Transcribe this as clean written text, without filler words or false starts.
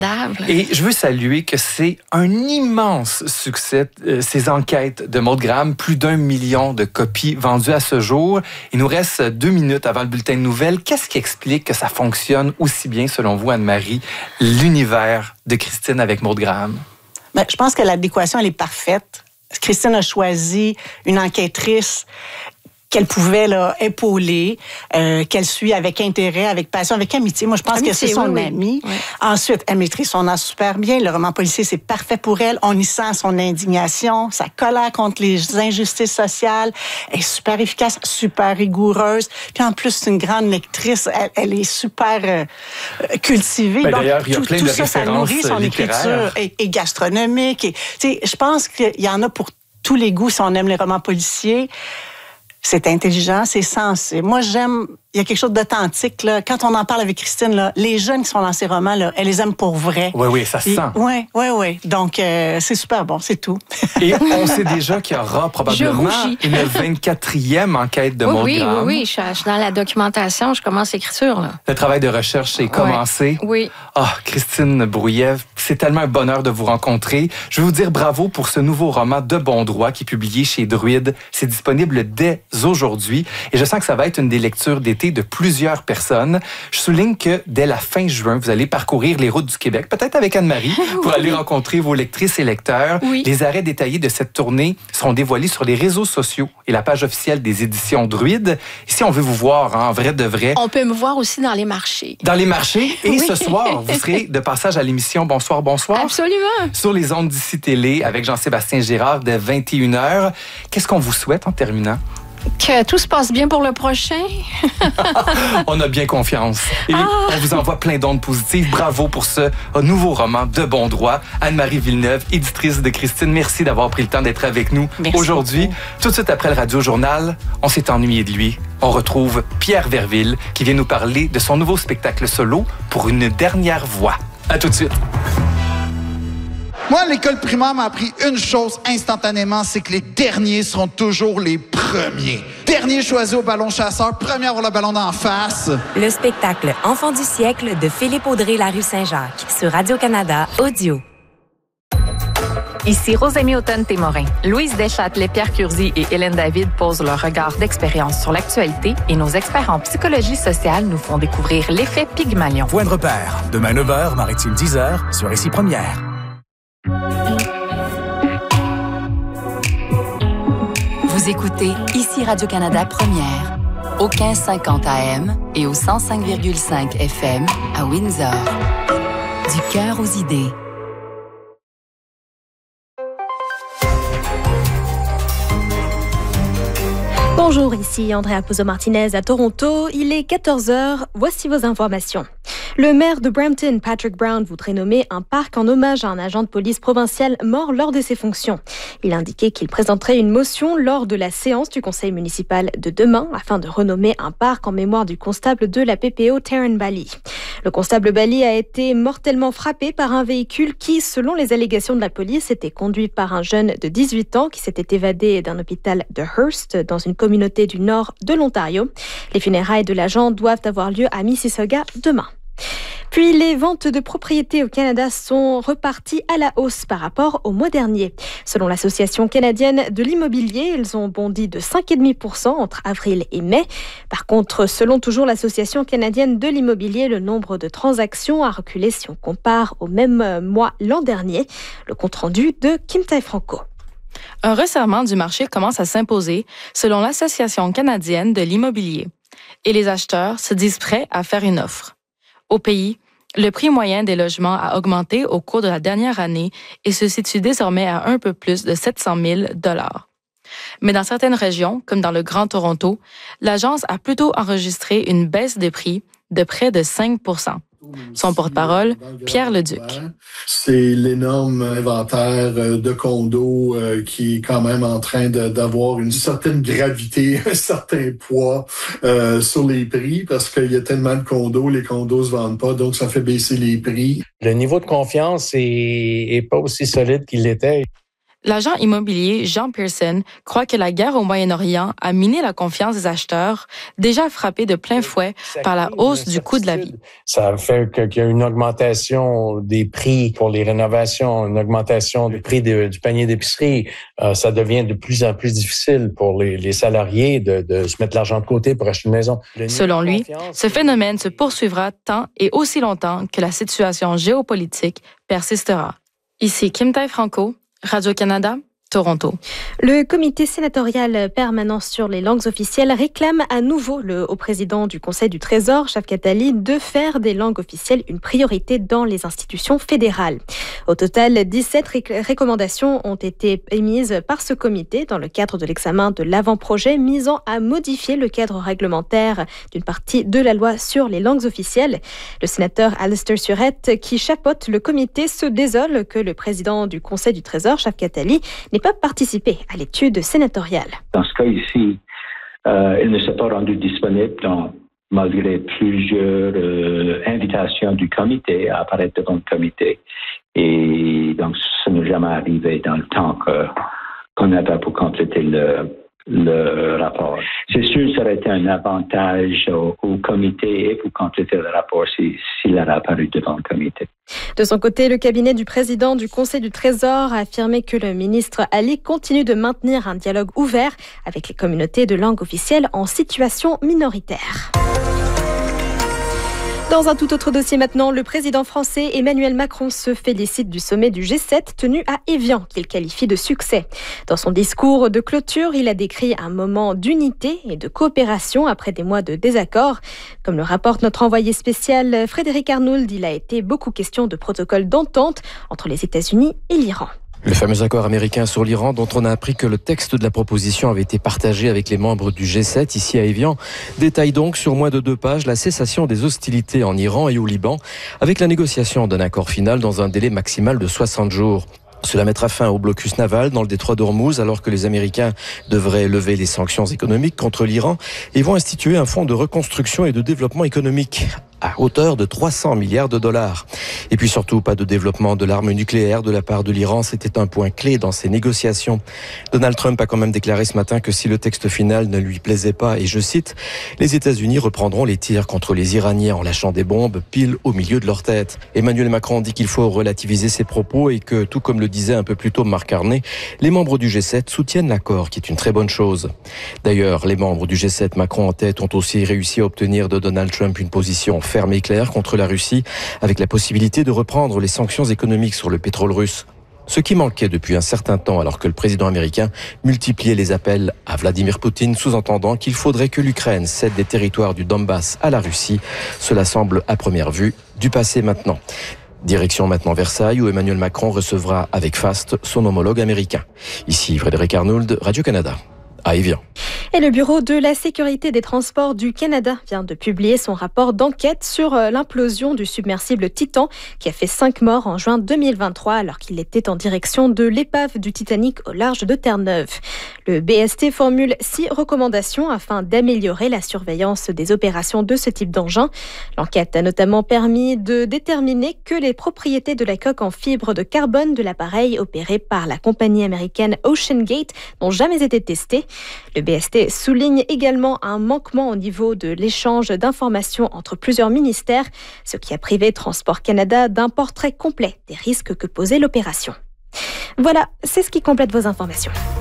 Et je veux saluer que c'est un immense succès, ces enquêtes de Maude Graham. Plus d'1 million de copies vendues à ce jour. Il nous reste 2 minutes avant le bulletin de nouvelles. Qu'est-ce qui explique que ça fonctionne aussi bien, selon vous, Anne-Marie, l'univers de Christine avec Maude Graham? Ben, je pense que l'adéquation, elle est parfaite. Christine a choisi une enquêtrice qu'elle pouvait épauler, qu'elle suit avec intérêt, avec passion, avec amitié. Moi, je pense que c'est son amie. Oui. Ensuite, elle maîtrise son art super bien. Le roman policier, c'est parfait pour elle. On y sent son indignation, sa colère contre les injustices sociales. Elle est super efficace, super rigoureuse. Puis en plus, c'est une grande lectrice. Elle est super cultivée. Ben, d'ailleurs, il y a plein de ça, références ça nourrit son écriture et gastronomique. Et, je pense qu'il y en a pour tous les goûts si on aime les romans policiers. C'est intelligent, c'est sensé. Moi, j'aime... Il y a quelque chose d'authentique, là. Quand on en parle avec Christine, là, les jeunes qui sont dans ces romans, là, elle les aime pour vrai. Oui, ça se sent. Oui. Donc, c'est super bon, c'est tout. Et on sait déjà qu'il y aura probablement une 24e enquête de Maude Graham. Oui, je suis dans la documentation, je commence l'écriture, là. Le travail de recherche est commencé. Oui. Christine Brouillet, c'est tellement un bonheur de vous rencontrer. Je veux vous dire bravo pour ce nouveau roman de bon droit qui est publié chez Druide. C'est disponible dès aujourd'hui. Et je sens que ça va être une des lectures d'été de plusieurs personnes. Je souligne que dès la fin juin, vous allez parcourir les routes du Québec, peut-être avec Anne-Marie, pour aller rencontrer vos lectrices et lecteurs. Oui. Les arrêts détaillés de cette tournée seront dévoilés sur les réseaux sociaux et la page officielle des éditions Druide. Ici, on veut vous voir en vrai de vrai. On peut me voir aussi dans les marchés. Dans les marchés. Et ce soir, vous serez de passage à l'émission Bonsoir, bonsoir. Absolument. Sur les ondes d'ici Télé avec Jean-Sébastien Girard dès 21h. Qu'est-ce qu'on vous souhaite en terminant? Que tout se passe bien pour le prochain. On a bien confiance. Et on vous envoie plein d'ondes positives. Bravo pour ce nouveau roman de bon droit. Anne-Marie Villeneuve, éditrice de Christine, merci d'avoir pris le temps d'être avec nous aujourd'hui. Tout de suite après le Radio Journal, on s'est ennuyé de lui. On retrouve Pierre Verville qui vient nous parler de son nouveau spectacle solo Pour une dernière voix. À tout de suite. Moi, l'école primaire m'a appris une chose instantanément, c'est que les derniers seront toujours les premiers. Dernier choisi au ballon chasseur, premier à avoir le ballon d'en face. Le spectacle Enfant du siècle de Philippe Audrey La Rue Saint-Jacques sur Radio-Canada Audio. Ici Rosémie Automne-Témorin. Louise Deschâtelet, Pierre Curzi et Hélène David posent leur regard d'expérience sur l'actualité et nos experts en psychologie sociale nous font découvrir l'effet Pygmalion. Point de repère. Demain 9h, Maritime 10h, sur Ici Première. Vous écoutez Ici Radio-Canada Première, au 1550 AM et au 105,5 FM à Windsor. Du cœur aux idées. Bonjour, ici Andrea Pozzo-Martinez à Toronto. Il est 14h. Voici vos informations. Le maire de Brampton, Patrick Brown, voudrait nommer un parc en hommage à un agent de police provincial mort lors de ses fonctions. Il a indiqué qu'il présenterait une motion lors de la séance du conseil municipal de demain afin de renommer un parc en mémoire du constable de la PPO, Taryn Bally. Le constable Bally a été mortellement frappé par un véhicule qui, selon les allégations de la police, était conduit par un jeune de 18 ans qui s'était évadé d'un hôpital de Hearst dans une communauté du nord de l'Ontario. Les funérailles de l'agent doivent avoir lieu à Mississauga demain. Puis les ventes de propriétés au Canada sont reparties à la hausse par rapport au mois dernier. Selon l'Association canadienne de l'immobilier, elles ont bondi de 5,5% entre avril et mai. Par contre, selon toujours l'Association canadienne de l'immobilier, le nombre de transactions a reculé si on compare au même mois l'an dernier. Le compte-rendu de Kim Tai-Franco. Un resserrement du marché commence à s'imposer selon l'Association canadienne de l'immobilier. Et les acheteurs se disent prêts à faire une offre. Au pays, le prix moyen des logements a augmenté au cours de la dernière année et se situe désormais à un peu plus de 700 000 $. Mais dans certaines régions, comme dans le Grand Toronto, l'agence a plutôt enregistré une baisse des prix de près de 5%. Son porte-parole, Pierre Leduc. C'est l'énorme inventaire de condos qui est quand même en train d'avoir une certaine gravité, un certain poids sur les prix parce qu'il y a tellement de condos, les condos se vendent pas, donc ça fait baisser les prix. Le niveau de confiance est pas aussi solide qu'il l'était. L'agent immobilier Jean Pearson croit que la guerre au Moyen-Orient a miné la confiance des acheteurs, déjà frappés de plein fouet par la hausse du coût de la vie. Ça fait qu'il y a une augmentation des prix pour les rénovations, une augmentation du prix du panier d'épicerie. Ça devient de plus en plus difficile pour les salariés de se mettre l'argent de côté pour acheter une maison. Selon lui, ce phénomène se poursuivra tant et aussi longtemps que la situation géopolitique persistera. Ici Kim Tai-Franco, Radio-Canada, Toronto. Le comité sénatorial permanent sur les langues officielles réclame à nouveau au président du Conseil du Trésor, Shavkat Ali, de faire des langues officielles une priorité dans les institutions fédérales. Au total, 17 recommandations ont été émises par ce comité dans le cadre de l'examen de l'avant-projet visant à modifier le cadre réglementaire d'une partie de la loi sur les langues officielles. Le sénateur Alistair Surrett, qui chapeaute le comité, se désole que le président du Conseil du Trésor, Shavkat Ali, n'ait pas participé à l'étude sénatoriale. Dans ce cas ici, il ne s'est pas rendu disponible malgré plusieurs invitations du comité à apparaître devant le comité. Et donc, ça n'est jamais arrivé dans le temps qu'on avait pour compléter le rapport. C'est sûr que ça aurait été un avantage au comité et pour compléter le rapport s'il avait apparu devant le comité. De son côté, le cabinet du président du Conseil du Trésor a affirmé que le ministre Ali continue de maintenir un dialogue ouvert avec les communautés de langue officielle en situation minoritaire. Dans un tout autre dossier maintenant, le président français Emmanuel Macron se félicite du sommet du G7 tenu à Évian, qu'il qualifie de succès. Dans son discours de clôture, il a décrit un moment d'unité et de coopération après des mois de désaccords. Comme le rapporte notre envoyé spécial Frédéric Arnould, il a été beaucoup question de protocole d'entente entre les États-Unis et l'Iran. Le fameux accord américain sur l'Iran dont on a appris que le texte de la proposition avait été partagé avec les membres du G7 ici à Évian détaille donc sur moins de 2 pages la cessation des hostilités en Iran et au Liban avec la négociation d'un accord final dans un délai maximal de 60 jours. Cela mettra fin au blocus naval dans le détroit d'Ormuz alors que les Américains devraient lever les sanctions économiques contre l'Iran et vont instituer un fonds de reconstruction et de développement économique à hauteur de 300 milliards de dollars. Et puis surtout, pas de développement de l'arme nucléaire de la part de l'Iran. C'était un point clé dans ces négociations. Donald Trump a quand même déclaré ce matin que si le texte final ne lui plaisait pas, et je cite, les États-Unis reprendront les tirs contre les Iraniens en lâchant des bombes pile au milieu de leur tête. Emmanuel Macron dit qu'il faut relativiser ses propos et que, tout comme le disait un peu plus tôt Marc Carney, les membres du G7 soutiennent l'accord, qui est une très bonne chose. D'ailleurs, les membres du G7, Macron en tête, ont aussi réussi à obtenir de Donald Trump une position ferme et claire contre la Russie, avec la possibilité de reprendre les sanctions économiques sur le pétrole russe. Ce qui manquait depuis un certain temps alors que le président américain multipliait les appels à Vladimir Poutine, sous-entendant qu'il faudrait que l'Ukraine cède des territoires du Donbass à la Russie. Cela semble à première vue du passé maintenant. Direction maintenant Versailles où Emmanuel Macron recevra avec faste son homologue américain. Ici Frédéric Arnould, Radio-Canada. À Évian. Et le Bureau de la sécurité des transports du Canada vient de publier son rapport d'enquête sur l'implosion du submersible Titan qui a fait 5 morts en juin 2023 alors qu'il était en direction de l'épave du Titanic au large de Terre-Neuve. Le BST formule 6 recommandations afin d'améliorer la surveillance des opérations de ce type d'engin. L'enquête a notamment permis de déterminer que les propriétés de la coque en fibre de carbone de l'appareil opéré par la compagnie américaine OceanGate n'ont jamais été testées. Le BST souligne également un manquement au niveau de l'échange d'informations entre plusieurs ministères, ce qui a privé Transport Canada d'un portrait complet des risques que posait l'opération. Voilà, c'est ce qui complète vos informations.